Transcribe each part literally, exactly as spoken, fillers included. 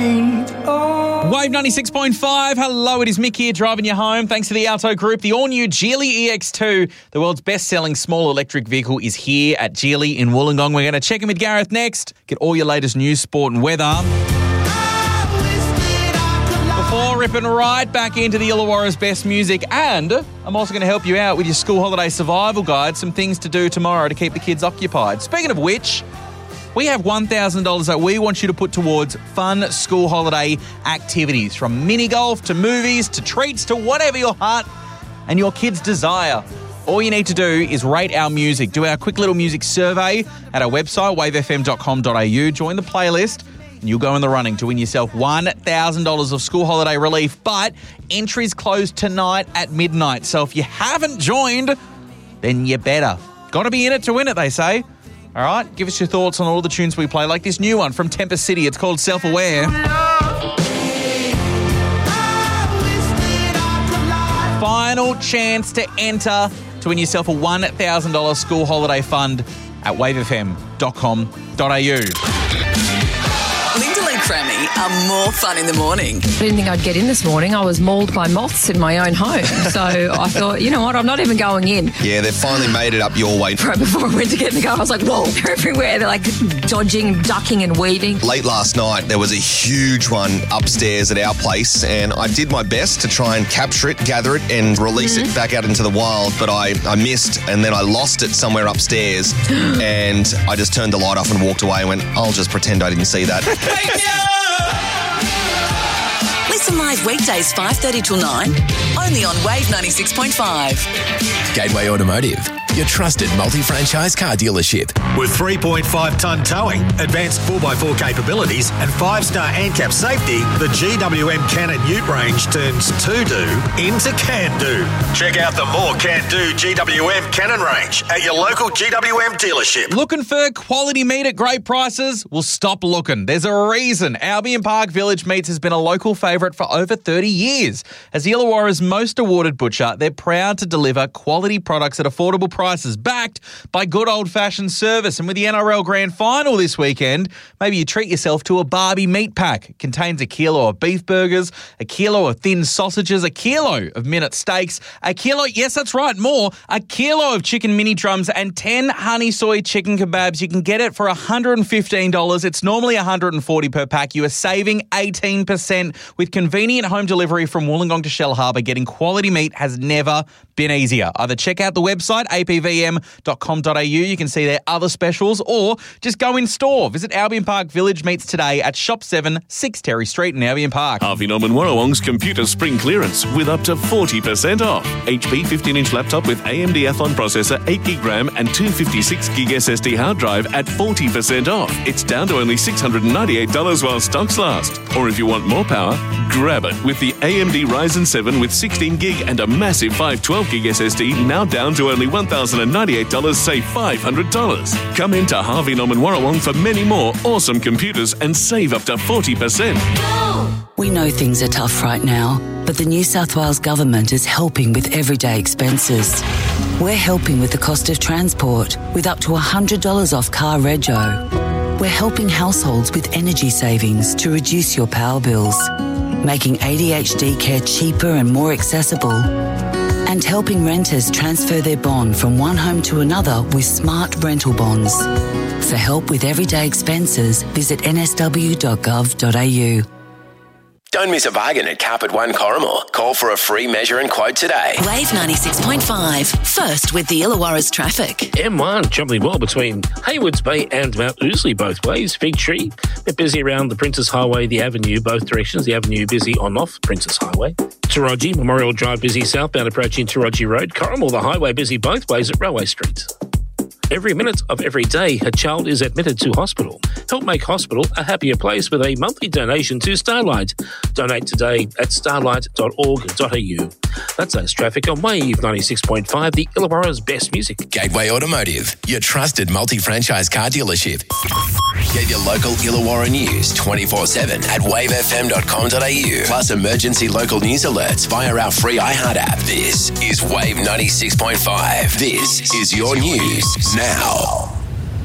feet. Oh. Wave ninety-six point five. Hello, it is Mick here driving you home. Thanks to the Auto Group. The all-new Geely E X two, the world's best-selling small electric vehicle, is here at Geely in Wollongong. We're going to check in with Gareth next. Get all your latest news, sport and weather. Before ripping right back into the Illawarra's best music, and I'm also going to help you out with your school holiday survival guide, some things to do tomorrow to keep the kids occupied. Speaking of which, we have one thousand dollars that we want you to put towards fun school holiday activities, from mini golf to movies to treats to whatever your heart and your kids desire. All you need to do is rate our music. Do our quick little music survey at our website, wave f m dot com dot a u. Join the playlist and you'll go in the running to win yourself one thousand dollars of school holiday relief. But entries close tonight at midnight. So if you haven't joined, then you better. Got to be in it to win it, they say. All right, give us your thoughts on all the tunes we play, like this new one from Tempest City. It's called Self-Aware. Final chance to enter to win yourself a one thousand dollars school holiday fund at wave f m dot com dot a u. Linda and Crammy are more fun in the morning. I didn't think I'd get in this morning. I was mauled by moths in my own home. So I thought, you know what, I'm not even going in. Yeah, they've finally made it up your way. Right before I went to get in the car, I was like, whoa, they're everywhere. They're like dodging, ducking and weaving. Late last night, there was a huge one upstairs at our place, and I did my best to try and capture it, gather it, and release mm-hmm. it back out into the wild, but I, I missed, and then I lost it somewhere upstairs, and I just turned the light off and walked away and went, I'll just pretend I didn't see that. Listen live weekdays five thirty till nine, only on Wave ninety-six point five. Gateway Automotive, your trusted multi-franchise car dealership. With three point five tonne towing, advanced four by four capabilities and five star ANCAP safety, the G W M Cannon Ute range turns to-do into can-do. Check out the more can-do G W M Cannon range at your local G W M dealership. Looking for quality meat at great prices? Well, stop looking. There's a reason. Albion Park Village Meats has been a local favourite for over thirty years. As the Illawarra's most awarded butcher, they're proud to deliver quality products at affordable prices, backed by good old-fashioned service. And with the N R L Grand Final this weekend, maybe you treat yourself to a Barbie meat pack. It contains a kilo of beef burgers, a kilo of thin sausages, a kilo of minute steaks, a kilo, yes, that's right, more, a kilo of chicken mini drums, and ten honey soy chicken kebabs. You can get it for one hundred fifteen dollars. It's normally one hundred forty dollars per pack. You are saving eighteen percent. With convenient home delivery from Wollongong to Shellharbour, getting quality meat has never been easier. Either check out the website, a p v m dot com dot a u. You can see their other specials, or just go in store. Visit Albion Park Village Meats today at Shop seven, six Terry Street in Albion Park. Harvey Norman Warrawong's computer spring clearance with up to forty percent off. H P fifteen inch laptop with A M D Athlon processor, eight gig RAM and two hundred fifty-six gig S S D hard drive at forty percent off. It's down to only six hundred ninety-eight dollars while stocks last. Or if you want more power, grab it with the A M D Ryzen seven with sixteen gig and a massive five twelve gig S S D, now down to only one thousand ninety-eight dollars, save five hundred dollars. Come into Harvey Norman Warrawong for many more awesome computers and save up to forty percent. We know things are tough right now, but the New South Wales Government is helping with everyday expenses. We're helping with the cost of transport with up to one hundred dollars off car rego. We're helping households with energy savings to reduce your power bills, making A D H D care cheaper and more accessible, and helping renters transfer their bond from one home to another with smart rental bonds. For help with everyday expenses, visit n s w dot gov dot a u. Don't miss a bargain at Carpet One Corrimal. Call for a free measure and quote today. Wave ninety-six point five. First with the Illawarra's traffic. M one travelling well between Haywards Bay and Mount Ousley both ways. Fig Tree, bit busy around the Princess Highway, the Avenue, both directions. The Avenue busy on off Princess Highway. Taraji, Memorial Drive busy southbound approaching Taraji Road. Corrimal, the highway busy both ways at Railway Street. Every minute of every day, a child is admitted to hospital. Help make hospital a happier place with a monthly donation to Starlight. Donate today at starlight dot org dot a u. That's us traffic on Wave ninety-six point five, the Illawarra's best music. Gateway Automotive, your trusted multi-franchise car dealership. Get your local Illawarra news twenty-four seven at wave f m dot com dot a u. Plus emergency local news alerts via our free iHeart app. This is Wave ninety-six point five. This is your news now.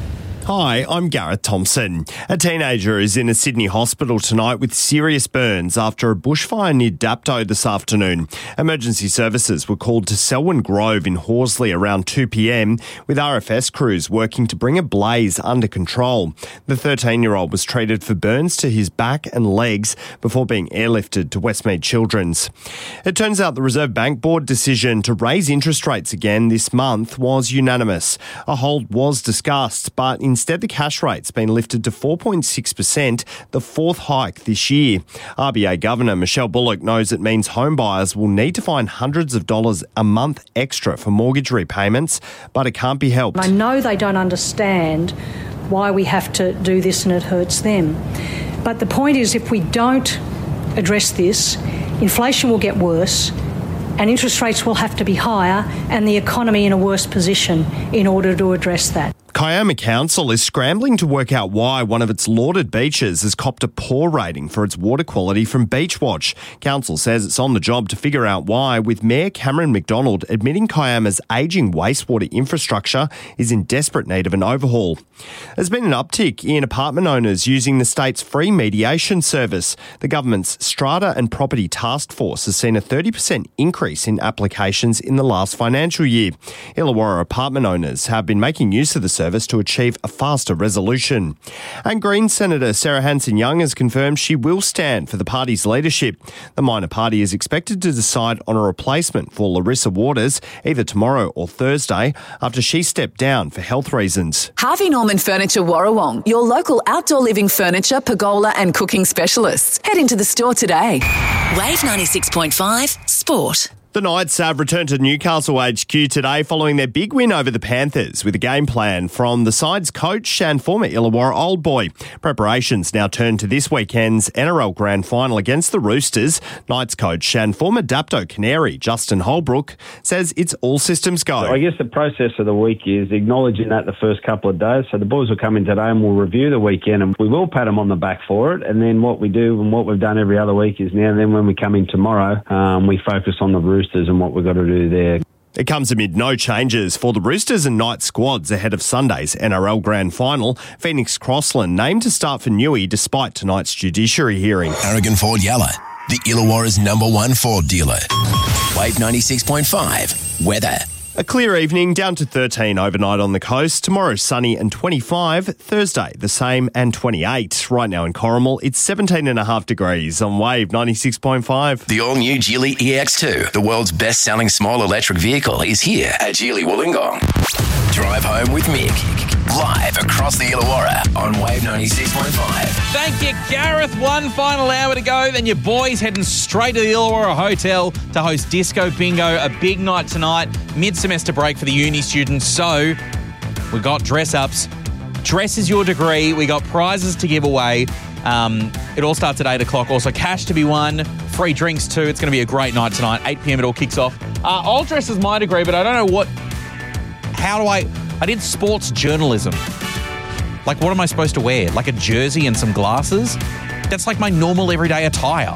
Hi, I'm Gareth Thompson. A teenager is in a Sydney hospital tonight with serious burns after a bushfire near Dapto this afternoon. Emergency services were called to Selwyn Grove in Horsley around two p.m, with R F S crews working to bring a blaze under control. The thirteen-year-old was treated for burns to his back and legs before being airlifted to Westmead Children's. It turns out the Reserve Bank Board decision to raise interest rates again this month was unanimous. A hold was discussed, but in Instead, the cash rate's been lifted to four point six percent, the fourth hike this year. R B A Governor Michelle Bullock knows it means home buyers will need to find hundreds of dollars a month extra for mortgage repayments, but it can't be helped. I know they don't understand why we have to do this and it hurts them. But the point is, if we don't address this, inflation will get worse and interest rates will have to be higher and the economy in a worse position in order to address that. Kiama Council is scrambling to work out why one of its lauded beaches has copped a poor rating for its water quality from Beachwatch. Council says it's on the job to figure out why, with Mayor Cameron McDonald admitting Kiama's ageing wastewater infrastructure is in desperate need of an overhaul. There's been an uptick in apartment owners using the state's free mediation service. The government's Strata and Property Task Force has seen a thirty percent increase in applications in the last financial year. Illawarra apartment owners have been making use of the service to achieve a faster resolution. And Greens Senator Sarah Hanson-Young has confirmed she will stand for the party's leadership. The minor party is expected to decide on a replacement for Larissa Waters either tomorrow or Thursday after she stepped down for health reasons. Harvey Norman Furniture Warrawong, your local outdoor living furniture, pergola and cooking specialists. Head into the store today. Wave ninety-six point five Sport. The Knights have returned to Newcastle H Q today following their big win over the Panthers with a game plan from the side's coach and former Illawarra Old Boy. Preparations now turn to this weekend's N R L Grand Final against the Roosters. Knights coach and former Dapto Canary Justin Holbrook says it's all systems go. I guess the process of the week is acknowledging that the first couple of days. So the boys will come in today and we'll review the weekend and we will pat them on the back for it. And then what we do and what we've done every other week is now and then when we come in tomorrow, um, we focus on the Roosters and what we've got to do there. It comes amid no changes for the Roosters and Knights squads ahead of Sunday's N R L Grand Final. Phoenix Crossland named to start for Newey despite tonight's judiciary hearing. Aragon Ford Yalla, the Illawarra's number one Ford dealer. Wave ninety-six point five weather. A clear evening, down to thirteen overnight on the coast. Tomorrow, sunny and twenty-five. Thursday, the same and twenty-eight. Right now in Corrimal, it's seventeen and a half degrees on Wave ninety-six point five. The all-new Geely E X two, the world's best-selling small electric vehicle, is here at Geely Wollongong. Drive home with Mick. Live across the Illawarra on Wave ninety-six point five. Thank you, Gareth. One final hour to go. Then your boys heading straight to the Illawarra Hotel to host Disco Bingo. A big night tonight. Mid-semester break for the uni students. So we got dress-ups. Dress is your degree. We got prizes to give away. Um, it all starts at eight o'clock. Also, cash to be won. Free drinks too. It's going to be a great night tonight. eight p.m. it all kicks off. Uh, I'll dress as my degree, but I don't know what... How do I... I did sports journalism. Like, what am I supposed to wear? Like a jersey and some glasses? That's like my normal everyday attire.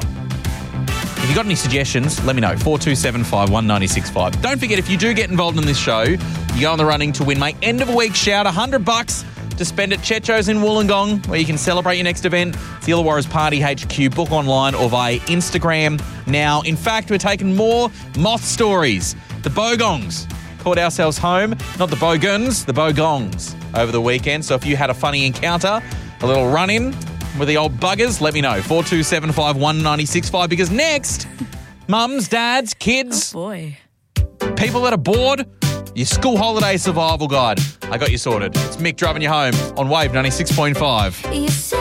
If you got any suggestions, let me know. four two seven five one nine six five. Don't forget, if you do get involved in this show, you go on the running to win my end of a week shout, one hundred bucks to spend at Checho's in Wollongong, where you can celebrate your next event. It's the Illawarra's Party H Q. Book online or via Instagram now. In fact, we're taking more moth stories. The Bogongs called ourselves home. Not the Bogans, the Bogongs over the weekend. So if you had a funny encounter, a little run-in with the old buggers, let me know. four two seven five one nine six five, because next, mums, dads, kids, oh boy, people that are bored, your school holiday survival guide. I got you sorted. It's Mick driving you home on Wave ninety-six point five. You said